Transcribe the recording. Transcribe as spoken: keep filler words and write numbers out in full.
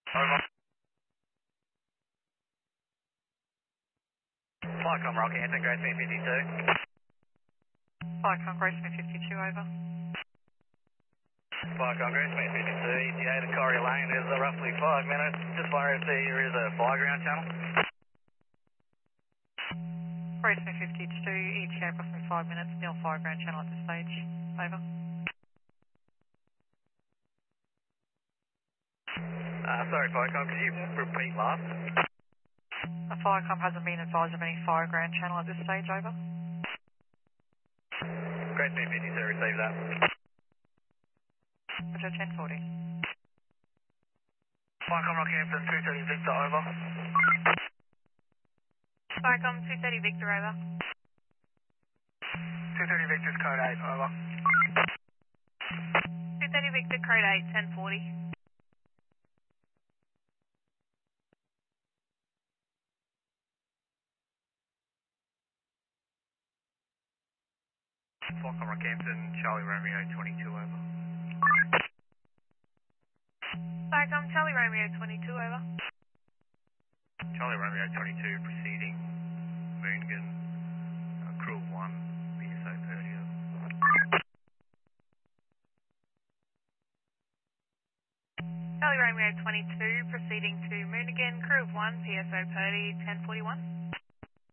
Over. Flycom Rockhampton, Grade Smith fifty-two. Flycom Gracemere fifty-two, over. Flycom Grade Smith fifty-two, E T A to Corrie Lane, there's uh, roughly five minutes. Just wondering if there is a flyground channel. Gracemere fifty-two, E T A approximately five minutes, nil fireground channel at this stage, over. Uh, sorry, Flycom, could you repeat last? The Flycom hasn't been advised of any fireground channel at this stage, over. Grade Smith fifty-two, receive that. Roger, ten forty. Flycom Rockhampton, two thirty Victor, over. Flycom two thirty Victor, over. two thirty Victor's code eight, over. two thirty Victor, code eight, ten forty. Flycom Rockhampton, Charlie Romeo twenty-two, over. Flycom Charlie Romeo twenty-two, over. Charlie Romeo twenty-two, proceeding Moongan, uh, crew of one, B S O thirty, over. Charlie Romeo twenty-two, proceeding to Moon again, crew of one, P S O Purdy, ten forty-one.